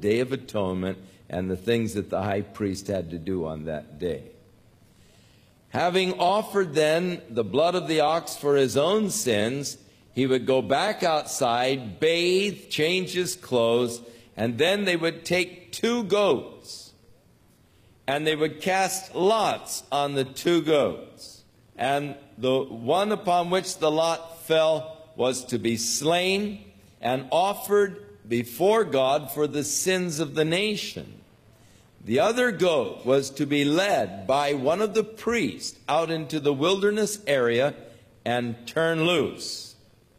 Day of Atonement and the things that the high priest had to do on that day. Having offered then the blood of the ox for his own sins, he would go back outside, bathe, change his clothes, and then they would take 2 goats, and they would cast lots on the 2 goats. And the one upon which the lot fell was to be slain and offered before God for the sins of the nation. The other goat was to be led by one of the priests out into the wilderness area and turn loose.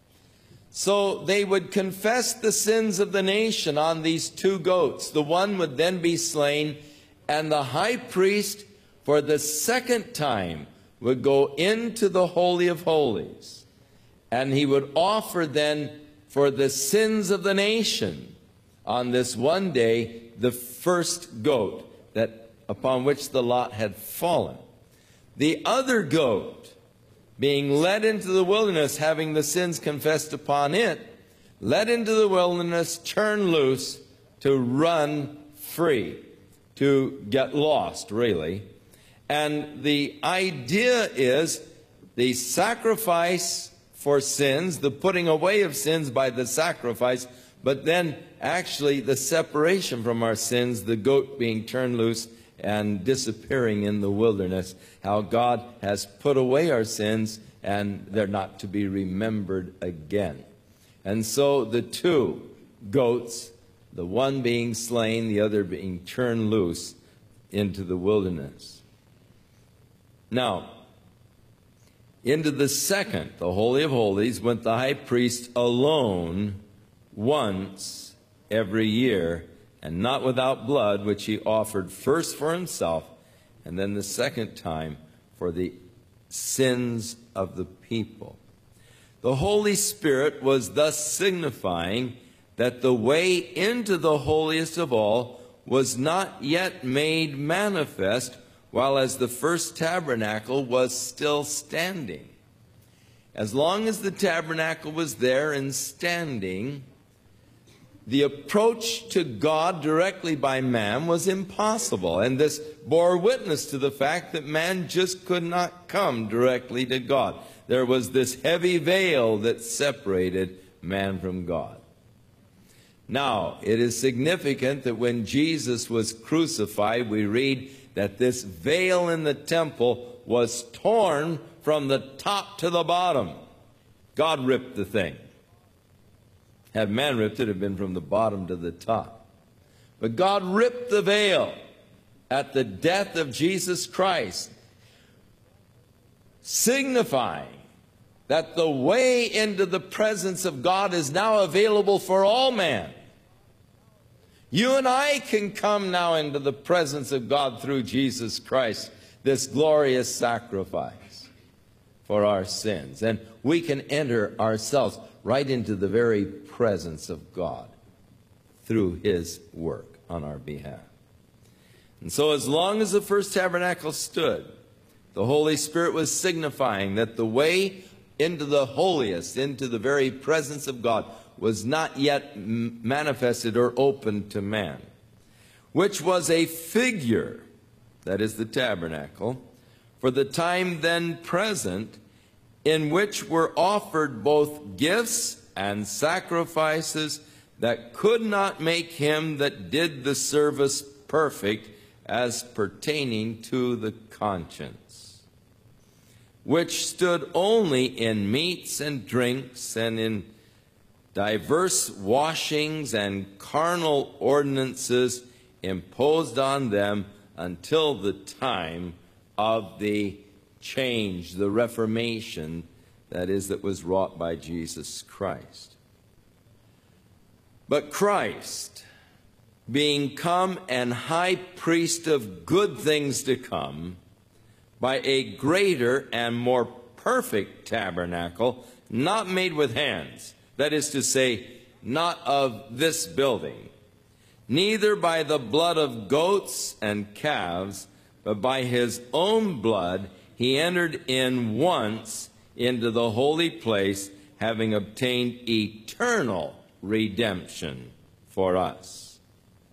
So they would confess the sins of the nation on these 2 goats. The one would then be slain, and the high priest for the second time would go into the Holy of Holies. And he would offer then for the sins of the nation on this one day the first goat that upon which the lot had fallen. The other goat, being led into the wilderness, having the sins confessed upon it, led into the wilderness, turned loose to run free, to get lost, really. And the idea is the sacrifice for sins, the putting away of sins by the sacrifice, but then actually the separation from our sins, the goat being turned loose and disappearing in the wilderness, how God has put away our sins and they're not to be remembered again. And so the 2 goats, the one being slain, the other being turned loose into the wilderness. Now, into the second, the Holy of Holies, went the high priest alone once every year, and not without blood, which he offered first for himself, and then the second time for the sins of the people. The Holy Spirit was thus signifying that the way into the holiest of all was not yet made manifest, while as the first tabernacle was still standing. As long as the tabernacle was there and standing, the approach to God directly by man was impossible, and this bore witness to the fact that man just could not come directly to God. There was this heavy veil that separated man from God. Now, it is significant that when Jesus was crucified, we read that this veil in the temple was torn from the top to the bottom. God ripped the thing. Had man ripped it, it would have been from the bottom to the top. But God ripped the veil at the death of Jesus Christ, signifying that the way into the presence of God is now available for all man. You and I can come now into the presence of God through Jesus Christ, this glorious sacrifice for our sins. And we can enter ourselves right into the very presence of God through his work on our behalf. And so as long as the first tabernacle stood, the Holy Spirit was signifying that the way into the holiest, into the very presence of God, was not yet manifested or open to man, which was a figure, that is the tabernacle, for the time then present, in which were offered both gifts and sacrifices that could not make him that did the service perfect as pertaining to the conscience, which stood only in meats and drinks and in diverse washings and carnal ordinances imposed on them until the time of the change, the Reformation, that was wrought by Jesus Christ. But Christ, being come an high priest of good things to come, by a greater and more perfect tabernacle, not made with hands, that is to say, not of this building, neither by the blood of goats and calves, but by his own blood he entered in once into the holy place, having obtained eternal redemption for us.